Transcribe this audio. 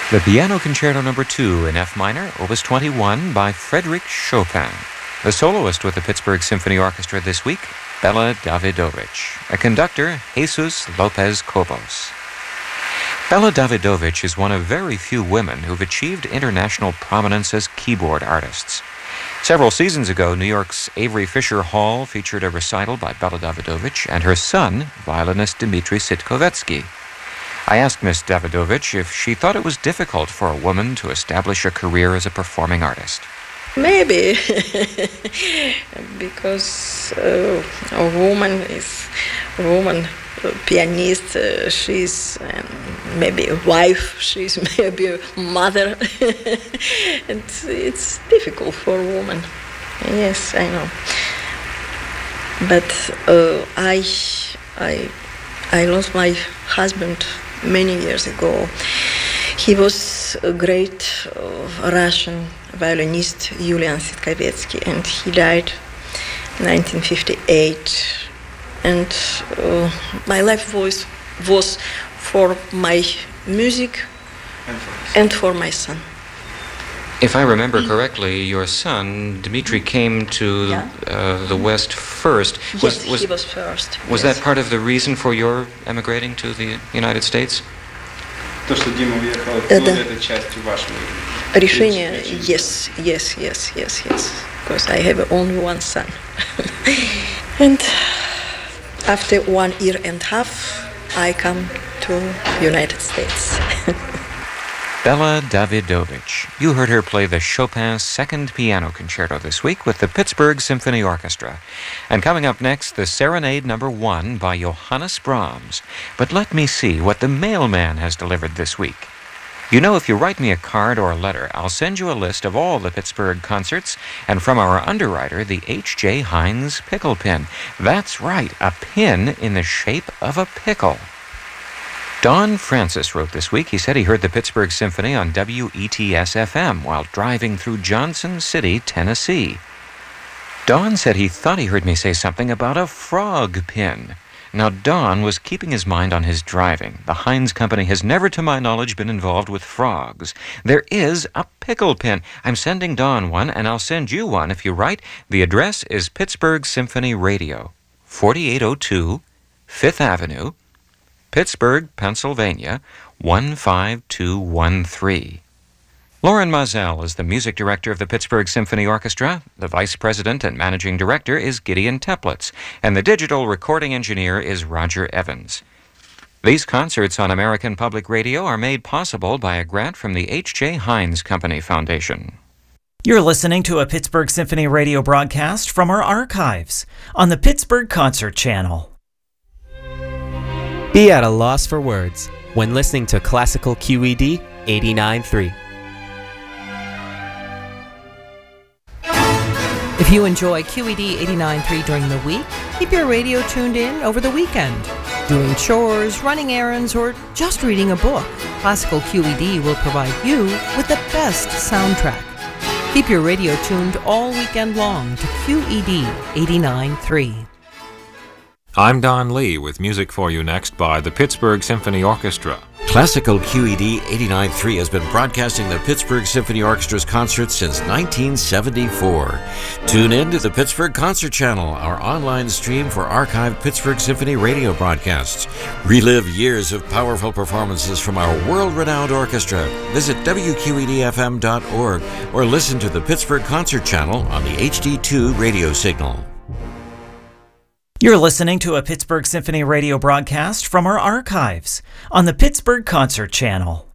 The Piano Concerto No. 2 in F minor, Opus 21 by Frédéric Chopin. The soloist with the Pittsburgh Symphony Orchestra this week, Bela Davidovich. A conductor, Jesus Lopez Cobos. Bela Davidovich is one of very few women who've achieved international prominence as keyboard artists. Several seasons ago, New York's Avery Fisher Hall featured a recital by Bela Davidovich and her son, violinist Dmitri Sitkovetsky. I asked Miss Davidovich if she thought it was difficult for a woman to establish a career as a performing artist. Maybe, because a woman is a woman, pianist, she's maybe a wife, she's maybe a mother, and it's difficult for a woman. Yes, I know. But I lost my husband many years ago. He was a great Russian violinist, Julian Sitkovetsky, and he died in 1958. And my life was for my music and for my son. If I remember correctly, your son, Dmitri, came to the West first. Yes, he was first. Was that part of the reason for your emigrating to the United States? То, что Дима уехал оттуда, это частью вашего решения. Yes. Because I have only one son. And after 1 year and a half, I come to United States. Bela Davidovich. You heard her play the Chopin's Second Piano Concerto this week with the Pittsburgh Symphony Orchestra. And coming up next, the Serenade No. 1 by Johannes Brahms. But let me see what the mailman has delivered this week. You know, if you write me a card or a letter, I'll send you a list of all the Pittsburgh concerts, and from our underwriter, the H.J. Heinz pickle pin. That's right, a pin in the shape of a pickle. Don Francis wrote this week. He said he heard the Pittsburgh Symphony on WETS-FM while driving through Johnson City, Tennessee. Don said he thought he heard me say something about a frog pin. Now, Don was keeping his mind on his driving. The Heinz Company has never, to my knowledge, been involved with frogs. There is a pickle pin. I'm sending Don one, and I'll send you one if you write. The address is Pittsburgh Symphony Radio, 4802 5th Avenue, Pittsburgh, Pennsylvania, 15213. Lauren Mazel is the music director of the Pittsburgh Symphony Orchestra. The vice president and managing director is Gideon Teplitz, and the digital recording engineer is Roger Evans. These concerts on American Public Radio are made possible by a grant from the H.J. Heinz Company Foundation. You're listening to a Pittsburgh Symphony Radio broadcast from our archives on the Pittsburgh Concert Channel. Be at a loss for words when listening to Classical QED 89.3. If you enjoy QED 89.3 during the week, keep your radio tuned in over the weekend. Doing chores, running errands, or just reading a book, Classical QED will provide you with the best soundtrack. Keep your radio tuned all weekend long to QED 89.3. I'm Don Lee with music for you next by the Pittsburgh Symphony Orchestra. Classical QED 89.3 has been broadcasting the Pittsburgh Symphony Orchestra's concerts since 1974. Tune in to the Pittsburgh Concert Channel, our online stream for archived Pittsburgh Symphony radio broadcasts. Relive years of powerful performances from our world-renowned orchestra. Visit WQEDFM.org or listen to the Pittsburgh Concert Channel on the HD2 radio signal. You're listening to a Pittsburgh Symphony Radio broadcast from our archives on the Pittsburgh Concert Channel.